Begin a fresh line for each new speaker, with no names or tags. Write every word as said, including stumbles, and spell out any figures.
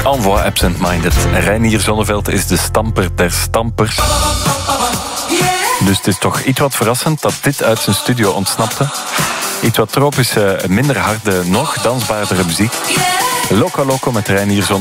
Envoy Absent-Minded. Reinier Zonneveld is de stamper der stampers. Dus het is toch iets wat verrassend dat dit uit zijn studio ontsnapte. Iets wat tropische, minder harde, nog dansbaardere muziek. Loco Loco met Reinier Zonneveld.